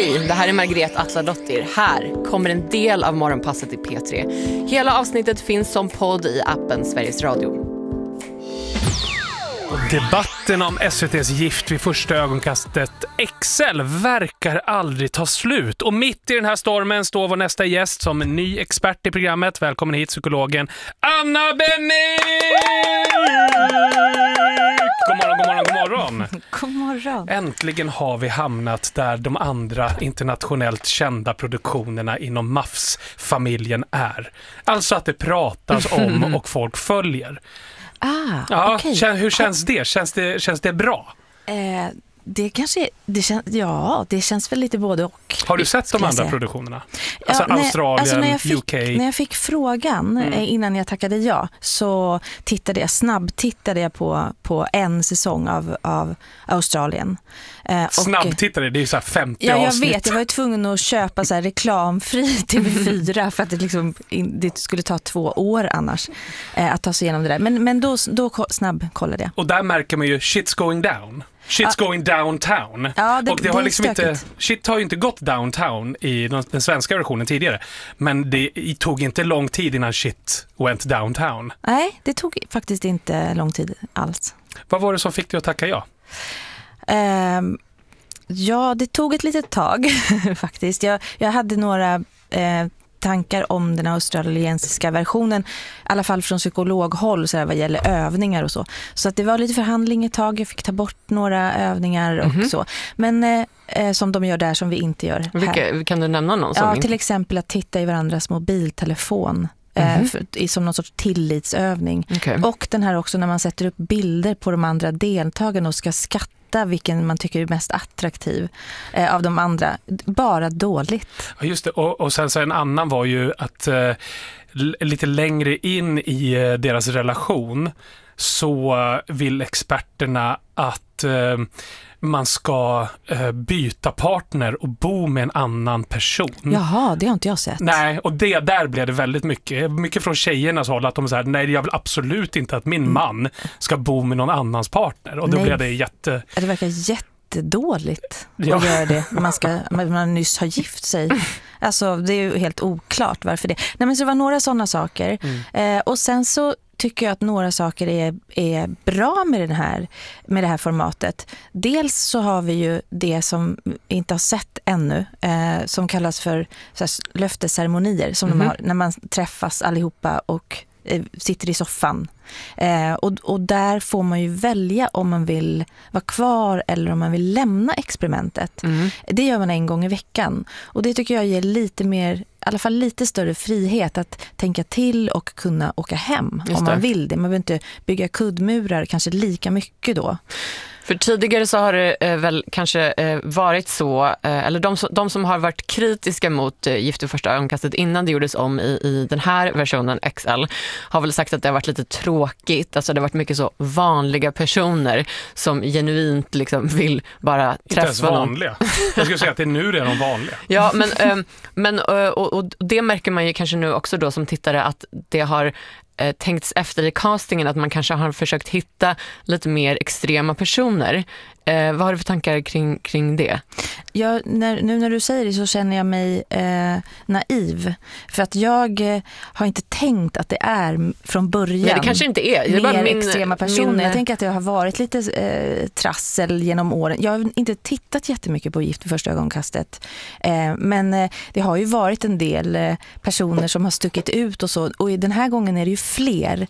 Hej, det här är Margret Atladottir. Här kommer en del av Morgonpasset i P3. Hela avsnittet finns som podd i appen Sveriges Radio. Debatten om SVT:s gift vid första ögonkastet XL verkar aldrig ta slut. Och mitt i den här stormen står vår nästa gäst som en ny expert i programmet. Välkommen hit, psykologen Anna Bennick! God morgon, god morgon, god morgon. God morgon. Äntligen har vi hamnat där de andra internationellt kända produktionerna inom MAFS-familjen är. Alltså att det pratas om och folk följer. Ja, Okay. Hur känns det? Känns det bra? Det kanske det känns väl lite både och. Har du sett de andra produktionerna? Alltså Australien, UK. När jag fick frågan innan jag tackade ja, så snabbtittade jag på en säsong av Australien. Snabbtittade, det är ju så här 50 avsnitt. avsnitt. Jag vet, jag var tvungen att köpa så här reklamfri TV4 för att det skulle ta 2 år annars att ta sig igenom det där. Men då snabbkollade jag. Och där märker man ju shit's going down. Shit's going downtown. Ja, och det har liksom stökigt. inte, shit har ju inte gått downtown i den svenska versionen tidigare. Men det tog inte lång tid innan shit went downtown. Nej, det tog faktiskt inte lång tid alls. Vad var det som fick dig att tacka ja? Ja, det tog ett litet tag faktiskt. Jag hade några tankar om den australiensiska versionen, i alla fall från psykologhåll så här, vad gäller övningar och så. Så att det var lite förhandling ett tag. Jag fick ta bort några övningar och så. Men som de gör där som vi inte gör här. Vilka, kan du nämna någon? Ja, till exempel att titta i varandras mobiltelefon. Som någon sorts tillitsövning. Okay. Och den här också när man sätter upp bilder på de andra deltagarna och ska skatta vilken man tycker är mest attraktiv av de andra. Bara dåligt. Ja, just det. Och sen så en annan var ju att lite längre in i deras relation så vill experterna att man ska byta partner och bo med en annan person. Jaha, det har inte jag sett. Nej, och där blev det väldigt mycket från tjejernas håll att de säger nej, jag vill absolut inte att min man ska bo med någon annans partner. Och då blev det Det verkar jättedåligt att göra det. Man nyss har gift sig. Alltså, det är ju helt oklart varför det. Nej, men så det var några sådana saker. Och sen så tycker jag att några saker är bra med det här formatet. Dels så har vi ju det som vi inte har sett ännu, som kallas för så här, löftesceremonier som de har när man träffas allihopa och sitter i soffan. Och där får man ju välja om man vill vara kvar eller om man vill lämna experimentet. Det gör man en gång i veckan. Och det tycker jag ger lite mer, i alla fall lite större frihet att tänka till och kunna åka hem om man vill det. Man behöver inte bygga kuddmurar kanske lika mycket då. För tidigare så har det väl kanske varit så, eller de som har varit kritiska mot Gift vid första ögonkastet innan det gjordes om i den här versionen XL har väl sagt att det har varit lite tråkigt. Alltså det har varit mycket så vanliga personer som genuint liksom vill bara träffa inte ens vanliga. Jag skulle säga att det är nu redan vanliga. Ja, men det märker man ju kanske nu också då som tittare att det har tänkts efter i castingen att man kanske har försökt hitta lite mer extrema personer. Vad har du för tankar kring det? Nu när du säger det så känner jag mig naiv. För att jag har inte tänkt att det är från början. Nej, det kanske inte är. Det är bara extrema personer. Jag tänker att det har varit lite trassel genom åren. Jag har inte tittat jättemycket på Gift vid första ögonkastet. Men det har ju varit en del personer som har stuckit ut och så. Och den här gången är det ju fler.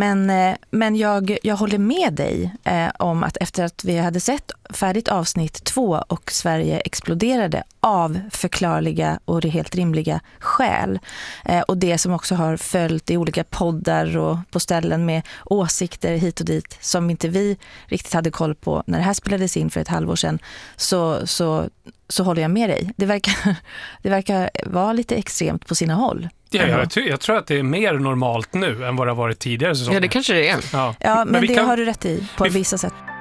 Men jag håller med dig om att efter att vi hade sett färdigt avsnitt 2 och Sverige exploderade av förklarliga och det helt rimliga skäl. Och det som också har följt i olika poddar och på ställen med åsikter hit och dit som inte vi riktigt hade koll på när det här spelades in för ett halvår sedan, så håller jag med dig. Det verkar vara lite extremt på sina håll. Ja, jag tror att det är mer normalt nu än vad det har varit tidigare säsonger. Ja, det kanske det är. Ja, men det har du rätt i på vissa sätt.